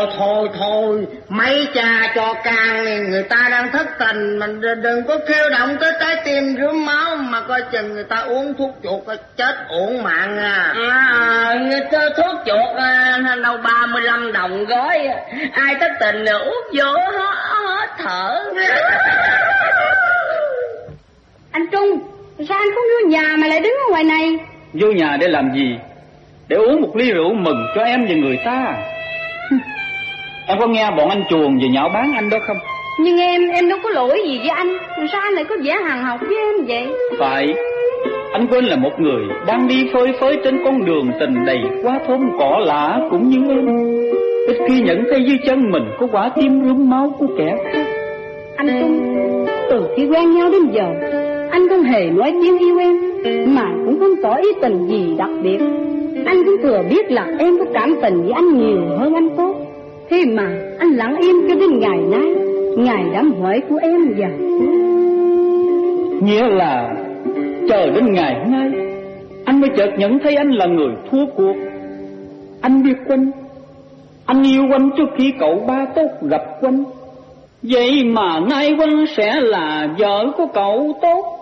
Thôi, mấy cha cho can này, người ta đang thất tình, mình đừng có kêu động tới trái tim rướm máu, mà coi chừng người ta uống thuốc chuột chết uổng mạng à. Thuốc chuột đâu 35 đồng gói, ai thất tình uống vô hết thở. Anh Trung, sao anh không vô nhà mà lại đứng ở ngoài này? Vô nhà để làm gì? Để uống một ly rượu mừng cho em và người ta. Em có nghe bọn anh chuồn về nhạo báng anh đó không? Nhưng em đâu có lỗi gì với anh, sao anh lại có vẻ hằn học với em vậy? Phải, anh quên là một người đang đi phơi phới trên con đường tình đầy quá thơm cỏ lạ cũng như em. Ít khi nhận thấy dưới chân mình có quả tim rướm máu của kẻ khác. Anh Trung, từ khi quen nhau đến giờ, anh không hề nói tiếng yêu em, mà cũng không tỏ ý tình gì đặc biệt. Anh cũng thừa biết là em có cảm tình với anh nhiều hơn anh tốt. Thế mà anh lặng im cho đến ngày nay, ngày đám hỏi của em và nghĩa là chờ đến ngày hôm nay anh mới chợt nhận thấy anh là người thua cuộc. Anh biết Quân, anh yêu Quân trước khi cậu Ba Tốt gặp Quân. Vậy mà nay Quân sẽ là vợ của cậu Tốt.